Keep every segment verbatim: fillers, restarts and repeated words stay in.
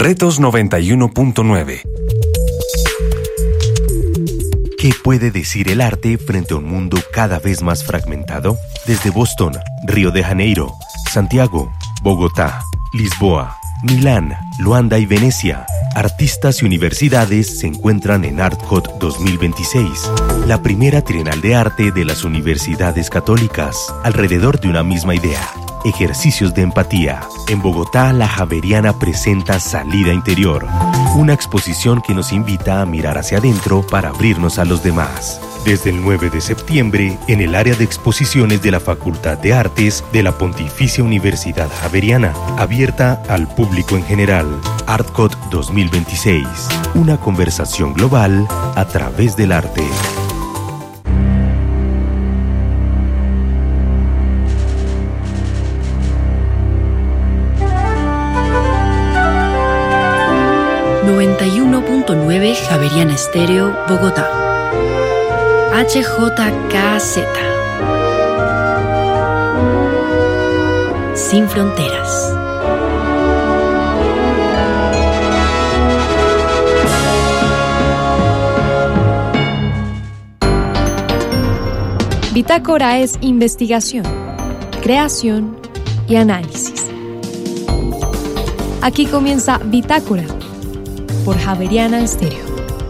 Retos noventa y uno punto nueve. ¿Qué puede decir el arte frente a un mundo cada vez más fragmentado? Desde Boston, Río de Janeiro, Santiago, Bogotá, Lisboa, Milán, Luanda y Venecia, artistas y universidades se encuentran en ArtCot dos mil veintiséis, la primera trienal de arte de las universidades católicas, alrededor de una misma idea: ejercicios de empatía. En Bogotá, la Javeriana presenta Salida Interior, una exposición que nos invita a mirar hacia adentro para abrirnos a los demás. Desde el nueve de septiembre, en el área de exposiciones de la Facultad de Artes de la Pontificia Universidad Javeriana, abierta al público en general. ArtCot dos mil veintiséis, una conversación global a través del arte. noventa y uno punto nueve Javeriana Estéreo, Bogotá. H J K Z. Sin fronteras. Bitácora es investigación, creación y análisis. Aquí comienza Bitácora por Javeriana Estéreo.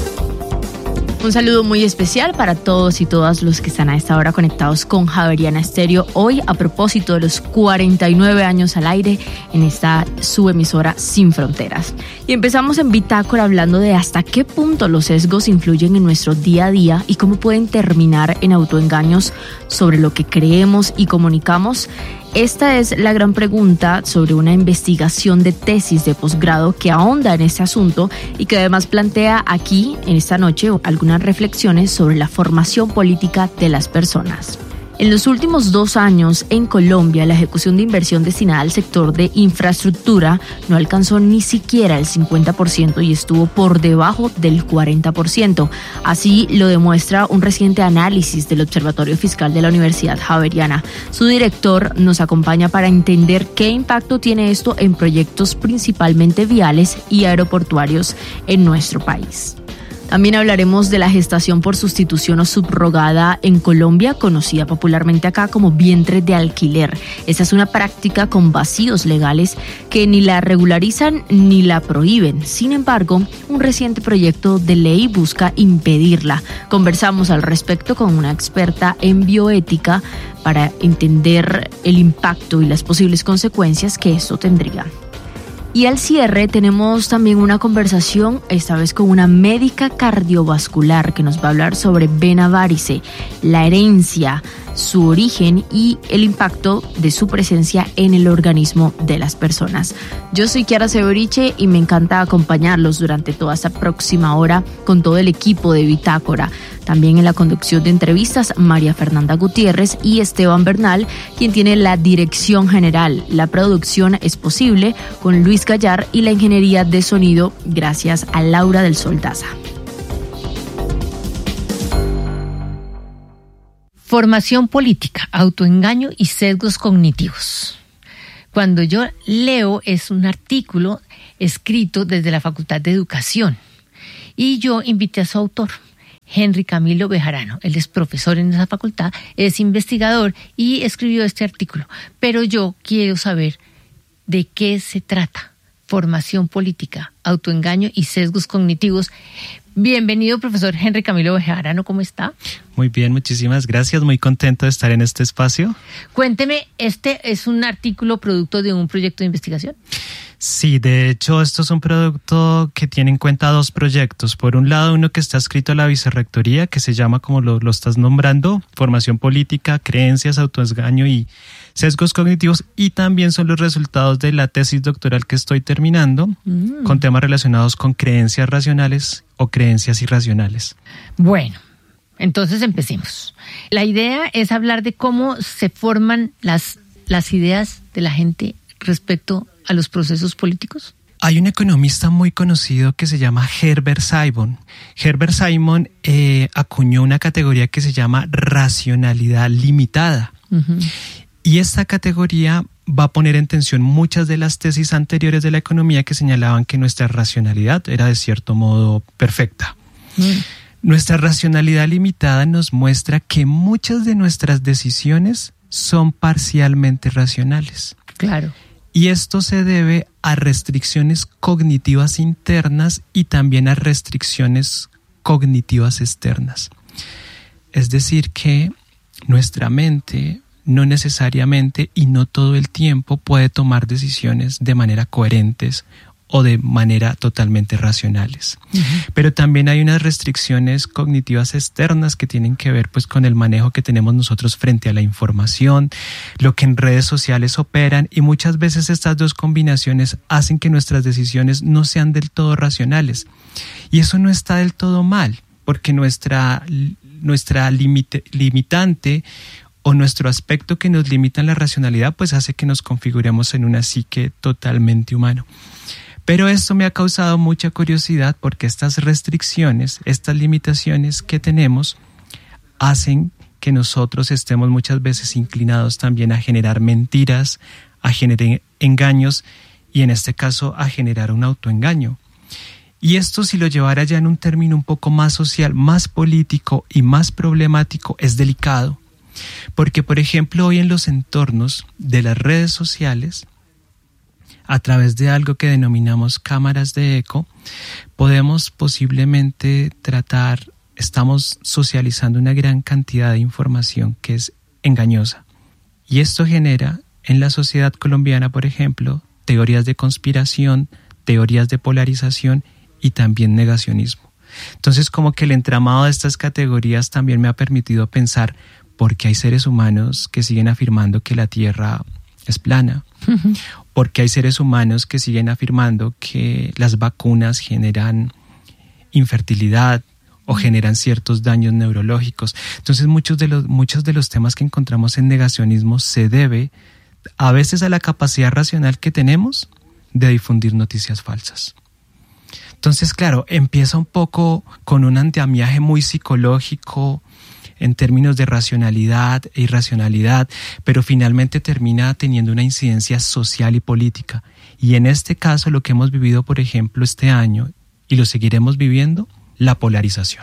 Un saludo muy especial para todos y todas los que están a esta hora conectados con Javeriana Estéreo. Hoy, a propósito de los cuarenta y nueve años al aire en esta subemisora Sin Fronteras. Y empezamos en Bitácora hablando de hasta qué punto los sesgos influyen en nuestro día a día y cómo pueden terminar en autoengaños sobre lo que creemos y comunicamos. Esta es la gran pregunta sobre una investigación de tesis de posgrado que ahonda en este asunto y que además plantea aquí, en esta noche, algunas reflexiones sobre la formación política de las personas. En los últimos dos años, en Colombia, la ejecución de inversión destinada al sector de infraestructura no alcanzó ni siquiera el cincuenta por ciento y estuvo por debajo del cuarenta por ciento. Así lo demuestra un reciente análisis del Observatorio Fiscal de la Universidad Javeriana. Su director nos acompaña para entender qué impacto tiene esto en proyectos principalmente viales y aeroportuarios en nuestro país. También hablaremos de la gestación por sustitución o subrogada en Colombia, conocida popularmente acá como vientre de alquiler. Esta es una práctica con vacíos legales que ni la regularizan ni la prohíben. Sin embargo, un reciente proyecto de ley busca impedirla. Conversamos al respecto con una experta en bioética para entender el impacto y las posibles consecuencias que esto tendría. Y al cierre tenemos también una conversación, esta vez con una médica cardiovascular que nos va a hablar sobre vena varice, la herencia, su origen y el impacto de su presencia en el organismo de las personas. Yo soy Kiara Severiche y me encanta acompañarlos durante toda esta próxima hora con todo el equipo de Bitácora. También en la conducción de entrevistas, María Fernanda Gutiérrez y Esteban Bernal, quien tiene la dirección general. La producción es posible con Luis Gallar y la ingeniería de sonido gracias a Laura del Sol Daza. Formación política, autoengaño y sesgos cognitivos. Cuando yo leo es un artículo escrito desde la Facultad de Educación y yo invité a su autor, Henry Camilo Bejarano. Él es profesor en esa facultad, es investigador y escribió este artículo. Pero yo quiero saber de qué se trata. Formación política, autoengaño y sesgos cognitivos. Bienvenido, profesor Henry Camilo Bejarano, ¿cómo está? Muy bien, muchísimas gracias, muy contento de estar en este espacio. Cuénteme, ¿este es un artículo producto de un proyecto de investigación? Sí, de hecho, esto es un producto que tiene en cuenta dos proyectos. Por un lado, uno que está escrito a la vicerrectoría, que se llama, como lo, lo estás nombrando, Formación Política, Creencias, Autoengaño y Sesgos Cognitivos, y también son los resultados de la tesis doctoral que estoy terminando, mm. con temas relacionados con creencias racionales o creencias irracionales. Bueno, entonces empecemos. La idea es hablar de cómo se forman las, las ideas de la gente respecto a los procesos políticos. Hay un economista muy conocido que se llama Herbert Simon. Herbert Simon eh, acuñó una categoría que se llama racionalidad limitada. Uh-huh. Y esta categoría va a poner en tensión muchas de las tesis anteriores de la economía que señalaban que nuestra racionalidad era de cierto modo perfecta. Mm. Nuestra racionalidad limitada nos muestra que muchas de nuestras decisiones son parcialmente racionales. Claro. Y esto se debe a restricciones cognitivas internas y también a restricciones cognitivas externas. Es decir, que nuestra mente no necesariamente y no todo el tiempo puede tomar decisiones de manera coherentes o de manera totalmente racionales. Uh-huh. Pero también hay unas restricciones cognitivas externas que tienen que ver pues con el manejo que tenemos nosotros frente a la información, lo que en redes sociales operan, y muchas veces estas dos combinaciones hacen que nuestras decisiones no sean del todo racionales. Y eso no está del todo mal, porque nuestra, nuestra limite, limitante o nuestro aspecto que nos limita en la racionalidad pues hace que nos configuremos en una psique totalmente humano. Pero esto me ha causado mucha curiosidad porque estas restricciones, estas limitaciones que tenemos hacen que nosotros estemos muchas veces inclinados también a generar mentiras, a generar engaños y en este caso a generar un autoengaño. Y esto, si lo llevara ya en un término un poco más social, más político y más problemático, es delicado. Porque, por ejemplo, hoy en los entornos de las redes sociales, a través de algo que denominamos cámaras de eco, podemos posiblemente tratar, estamos socializando una gran cantidad de información que es engañosa. Y esto genera en la sociedad colombiana, por ejemplo, teorías de conspiración, teorías de polarización y también negacionismo. Entonces, como que el entramado de estas categorías también me ha permitido pensar por qué hay seres humanos que siguen afirmando que la Tierra es plana, uh-huh. porque hay seres humanos que siguen afirmando que las vacunas generan infertilidad o generan ciertos daños neurológicos. Entonces muchos de los, muchos de los temas que encontramos en negacionismo se debe a veces a la capacidad racional que tenemos de difundir noticias falsas. Entonces, claro, empieza un poco con un andamiaje muy psicológico en términos de racionalidad e irracionalidad, pero finalmente termina teniendo una incidencia social y política. Y en este caso, lo que hemos vivido, por ejemplo, este año, y lo seguiremos viviendo, la polarización.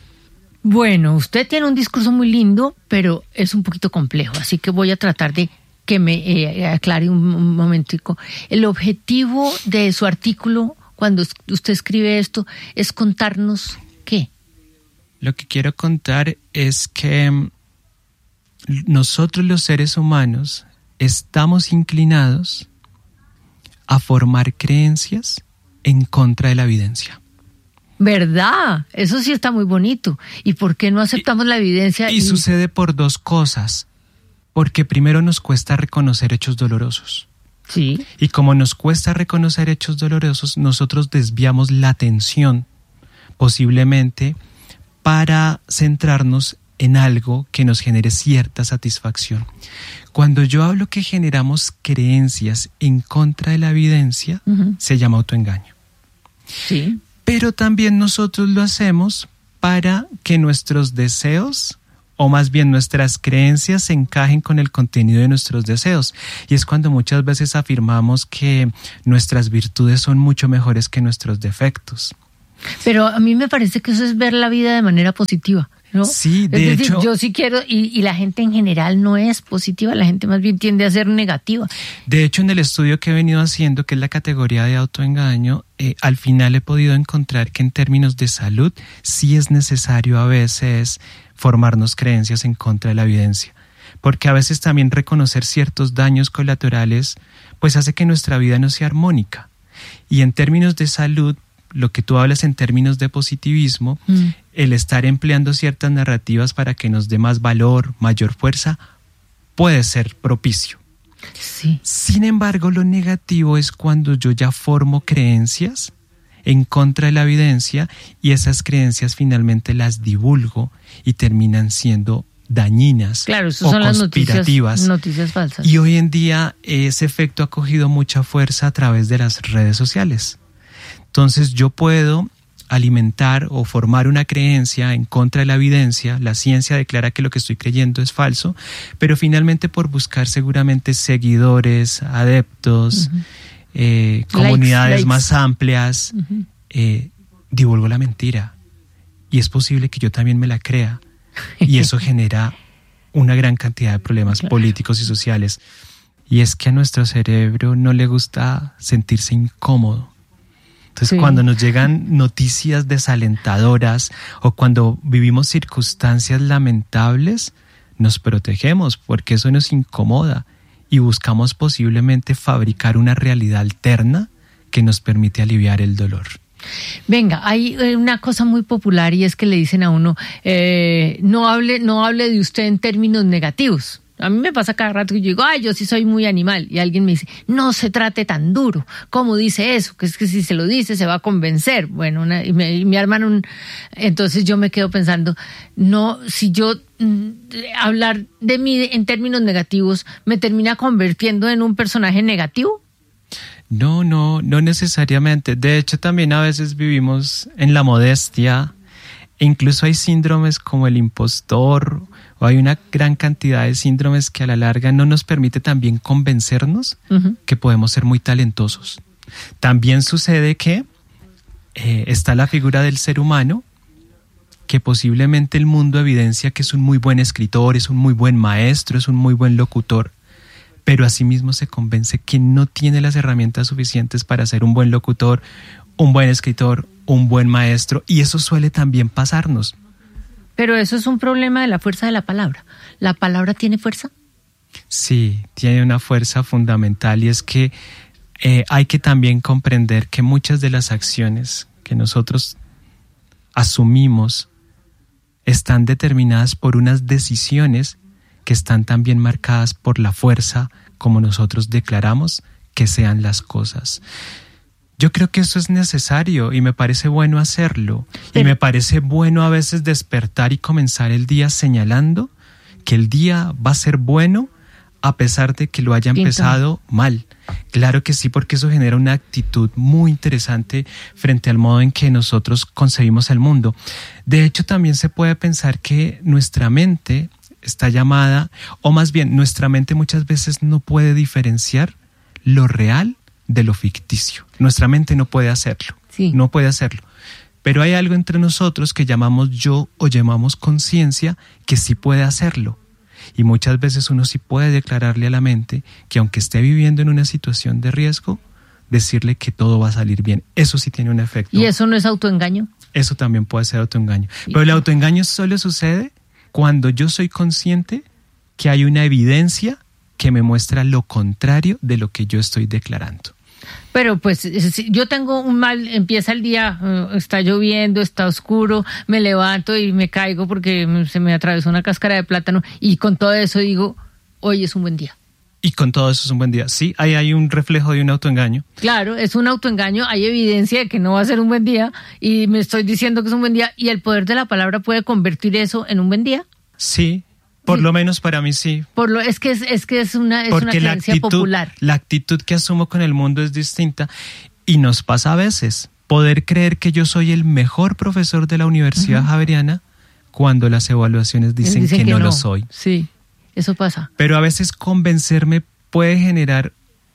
Bueno, usted tiene un discurso muy lindo, pero es un poquito complejo, así que voy a tratar de que me eh, aclare un, un momentico. El objetivo de su artículo, cuando usted escribe esto, es contarnos ¿qué? Lo que quiero contar es que nosotros los seres humanos estamos inclinados a formar creencias en contra de la evidencia. ¿Verdad? Eso sí está muy bonito. ¿Y por qué no aceptamos y, la evidencia? Y, y sucede por dos cosas. Porque primero nos cuesta reconocer hechos dolorosos. Sí. Y como nos cuesta reconocer hechos dolorosos, nosotros desviamos la atención, posiblemente, para centrarnos en algo que nos genere cierta satisfacción. Cuando yo hablo que generamos creencias en contra de la evidencia, uh-huh. se llama autoengaño. Sí. Pero también nosotros lo hacemos para que nuestros deseos, o más bien nuestras creencias, se encajen con el contenido de nuestros deseos. Y es cuando muchas veces afirmamos que nuestras virtudes son mucho mejores que nuestros defectos. Pero a mí me parece que eso es ver la vida de manera positiva, ¿no? Sí, de es decir, hecho... yo sí quiero, y, y la gente en general no es positiva, la gente más bien tiende a ser negativa. De hecho, en el estudio que he venido haciendo, que es la categoría de autoengaño, eh, al final he podido encontrar que en términos de salud sí es necesario a veces formarnos creencias en contra de la evidencia. Porque a veces también reconocer ciertos daños colaterales pues hace que nuestra vida no sea armónica. Y en términos de salud, lo que tú hablas en términos de positivismo, mm. el estar empleando ciertas narrativas para que nos dé más valor, mayor fuerza, puede ser propicio. Sí. Sin embargo, lo negativo es cuando yo ya formo creencias en contra de la evidencia y esas creencias finalmente las divulgo y terminan siendo dañinas claro, eso o son conspirativas. Las noticias, noticias falsas. Y hoy en día ese efecto ha cogido mucha fuerza a través de las redes sociales. Entonces yo puedo alimentar o formar una creencia en contra de la evidencia. La ciencia declara que lo que estoy creyendo es falso, pero finalmente por buscar seguramente seguidores, adeptos, uh-huh. eh, comunidades likes, más likes. amplias, uh-huh. eh, divulgo la mentira. Y es posible que yo también me la crea. Y eso genera una gran cantidad de problemas claro. políticos y sociales. Y es que a nuestro cerebro no le gusta sentirse incómodo. Entonces, sí. cuando nos llegan noticias desalentadoras o cuando vivimos circunstancias lamentables, nos protegemos porque eso nos incomoda y buscamos posiblemente fabricar una realidad alterna que nos permite aliviar el dolor. Venga, hay una cosa muy popular y es que le dicen a uno, eh, no hable, no hable de usted en términos negativos. A mí me pasa cada rato que yo digo, ay, yo sí soy muy animal. Y alguien me dice, no se trate tan duro. ¿Cómo dice eso? Que es que si se lo dice se va a convencer. Bueno, una, y, me, y me arman un... Entonces yo me quedo pensando, no, si yo mm, hablar de mí en términos negativos me termina convirtiendo en un personaje negativo. No, no, no necesariamente. De hecho, también a veces vivimos en la modestia. Incluso hay síndromes como el impostor, o hay una gran cantidad de síndromes que a la larga no nos permite también convencernos uh-huh. que podemos ser muy talentosos. También sucede que eh, está la figura del ser humano, que posiblemente el mundo evidencia que es un muy buen escritor, es un muy buen maestro, es un muy buen locutor, pero asimismo se convence que no tiene las herramientas suficientes para ser un buen locutor, un buen escritor, un buen maestro, y eso suele también pasarnos. Pero eso es un problema de la fuerza de la palabra. ¿La palabra tiene fuerza? Sí, tiene una fuerza fundamental y es que eh, hay que también comprender que muchas de las acciones que nosotros asumimos están determinadas por unas decisiones que están también marcadas por la fuerza como nosotros declaramos que sean las cosas. Yo creo que eso es necesario y me parece bueno hacerlo. Pero, y me parece bueno a veces despertar y comenzar el día señalando que el día va a ser bueno a pesar de que lo haya empezado mal. Claro que sí, porque eso genera una actitud muy interesante frente al modo en que nosotros concebimos el mundo. De hecho, también se puede pensar que nuestra mente está llamada, o más bien, nuestra mente muchas veces no puede diferenciar lo real de lo ficticio. Nuestra mente no puede hacerlo, sí. no puede hacerlo. Pero hay algo entre nosotros que llamamos yo o llamamos conciencia que sí puede hacerlo. Y muchas veces uno sí puede declararle a la mente que aunque esté viviendo en una situación de riesgo, decirle que todo va a salir bien. Eso sí tiene un efecto. ¿Y eso no es autoengaño? Eso también puede ser autoengaño. Sí. Pero el autoengaño solo sucede cuando yo soy consciente que hay una evidencia que me muestra lo contrario de lo que yo estoy declarando. Pero pues si yo tengo un mal, empieza el día, uh, está lloviendo, está oscuro, me levanto y me caigo porque se me atravesó una cáscara de plátano y con todo eso digo, hoy es un buen día. Y con todo eso es un buen día. Sí, ahí hay un reflejo de un autoengaño. Claro, es un autoengaño, hay evidencia de que no va a ser un buen día y me estoy diciendo que es un buen día y el poder de la palabra puede convertir eso en un buen día. Sí. Por sí. lo menos para mí sí. Por lo, es que es, es que es una, es una creencia actitud, popular. La actitud que asumo con el mundo es distinta y nos pasa a veces poder creer que yo soy el mejor profesor de la Universidad uh-huh. Javeriana cuando las evaluaciones dicen, dicen que, que no, no lo soy. Sí, eso pasa. Pero a veces convencerme puede generar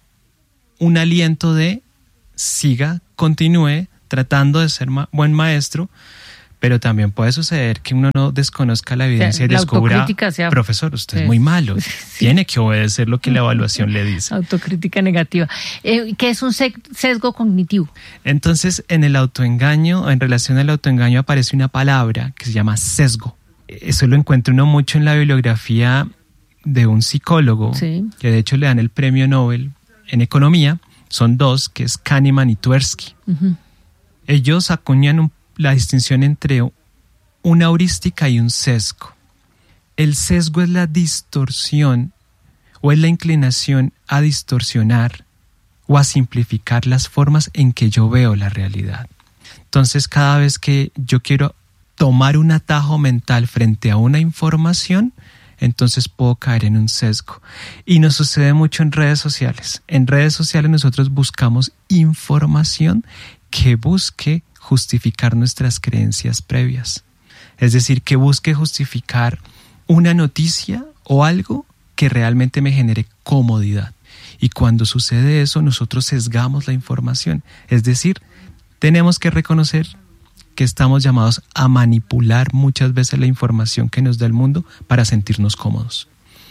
un aliento de siga, continúe tratando de ser ma- buen maestro. Pero también puede suceder que uno no desconozca la evidencia o sea, y descubra, sea, profesor, usted es muy malo, sí. tiene que obedecer lo que la evaluación le dice. Autocrítica negativa. Eh, ¿Qué es un sesgo cognitivo? Entonces, en el autoengaño, en relación al autoengaño, aparece una palabra que se llama sesgo. Eso lo encuentra uno mucho en la bibliografía de un psicólogo, sí. que de hecho le dan el premio Nobel en economía. Son dos, que es Kahneman y Tversky. Uh-huh. Ellos acuñan un la distinción entre una heurística y un sesgo. El sesgo es la distorsión o es la inclinación a distorsionar o a simplificar las formas en que yo veo la realidad. Entonces, cada vez que yo quiero tomar un atajo mental frente a una información, entonces puedo caer en un sesgo. Y nos sucede mucho en redes sociales. En redes sociales nosotros buscamos información que busque justificar nuestras creencias previas. Es decir, que busque justificar una noticia o algo que realmente me genere comodidad. Y cuando sucede eso, nosotros sesgamos la información. Es decir, tenemos que reconocer que estamos llamados a manipular muchas veces la información que nos da el mundo para sentirnos cómodos.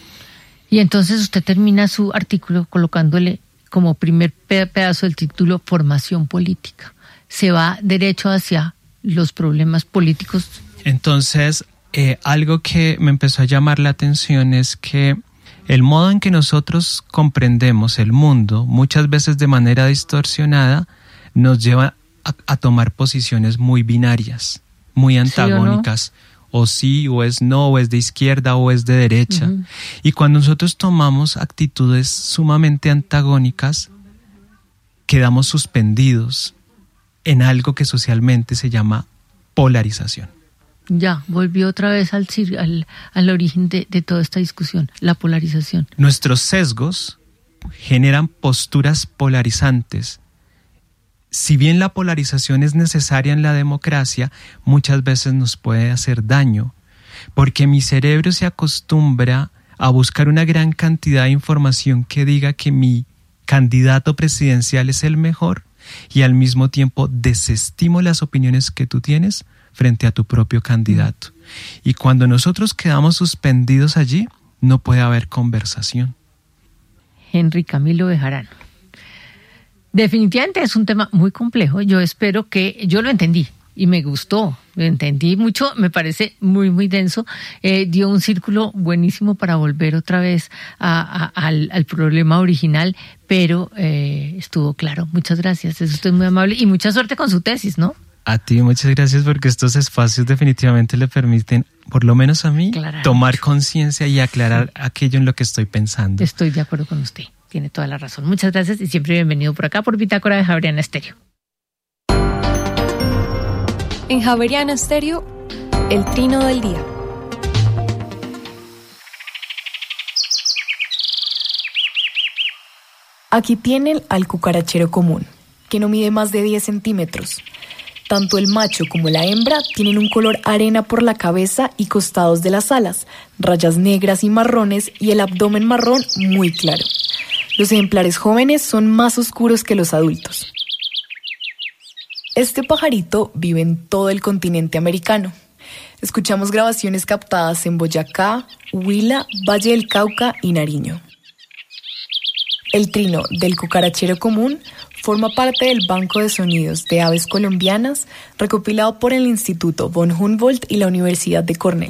Y entonces usted termina su artículo colocándole como primer pedazo del título formación política. Se va derecho hacia los problemas políticos. Entonces, eh, algo que me empezó a llamar la atención es que el modo en que nosotros comprendemos el mundo, muchas veces de manera distorsionada, nos lleva a, a tomar posiciones muy binarias, muy antagónicas. ¿Sí o no? O sí, o es no, o es de izquierda, o es de derecha. Uh-huh. Y cuando nosotros tomamos actitudes sumamente antagónicas, quedamos suspendidos en algo que socialmente se llama polarización. Ya, volvió otra vez al, al, al origen de, de toda esta discusión, la polarización. Nuestros sesgos generan posturas polarizantes. Si bien la polarización es necesaria en la democracia, muchas veces nos puede hacer daño, porque mi cerebro se acostumbra a buscar una gran cantidad de información que diga que mi candidato presidencial es el mejor y al mismo tiempo desestimo las opiniones que tú tienes frente a tu propio candidato. Y cuando nosotros quedamos suspendidos allí, no puede haber conversación. Henry Camilo Bejarano. Definitivamente es un tema muy complejo. Yo espero que yo lo entendí y me gustó. Lo entendí mucho, me parece muy, muy denso. Eh, dio un círculo buenísimo para volver otra vez a, a, al, al problema original, pero eh, estuvo claro. Muchas gracias, eso estoy muy amable y mucha suerte con su tesis, ¿no? A ti muchas gracias porque estos espacios definitivamente le permiten, por lo menos a mí, aclarar, tomar conciencia y aclarar sí. aquello en lo que estoy pensando. Estoy de acuerdo con usted. Tiene toda la razón. Muchas gracias y siempre bienvenido por acá por Bitácora de Javeriana Estéreo. En Javeriana Estéreo, el trino del día. Aquí tienen al cucarachero común, que no mide más de diez centímetros. Tanto el macho como la hembra tienen un color arena por la cabeza y costados de las alas, rayas negras y marrones y el abdomen marrón muy claro. Los ejemplares jóvenes son más oscuros que los adultos. Este pajarito vive en todo el continente americano. Escuchamos grabaciones captadas en Boyacá, Huila, Valle del Cauca y Nariño. El trino del cucarachero común forma parte del Banco de Sonidos de Aves Colombianas recopilado por el Instituto von Humboldt y la Universidad de Cornell.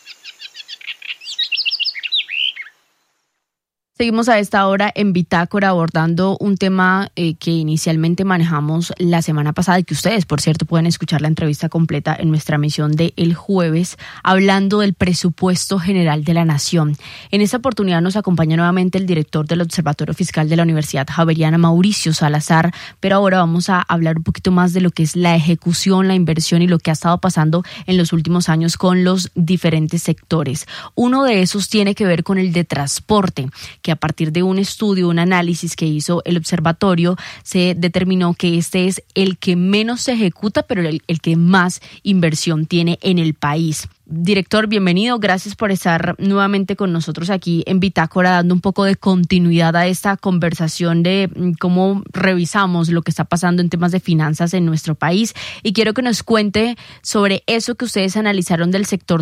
Seguimos a esta hora en Bitácora abordando un tema eh, que inicialmente manejamos la semana pasada y que ustedes, por cierto, pueden escuchar la entrevista completa en nuestra emisión de el jueves, hablando del presupuesto general de la Nación. En esta oportunidad nos acompaña nuevamente el director del Observatorio Fiscal de la Universidad Javeriana, Mauricio Salazar, pero ahora vamos a hablar un poquito más de lo que es la ejecución, la inversión y lo que ha estado pasando en los últimos años con los diferentes sectores. Uno de esos tiene que ver con el de transporte, que a partir de un estudio, un análisis que hizo el observatorio, se determinó que este es el que menos se ejecuta, pero el, el que más inversión tiene en el país. Director, bienvenido. Gracias por estar nuevamente con nosotros aquí en Bitácora, dando un poco de continuidad a esta conversación de cómo revisamos lo que está pasando en temas de finanzas en nuestro país. Y quiero que nos cuente sobre eso que ustedes analizaron del sector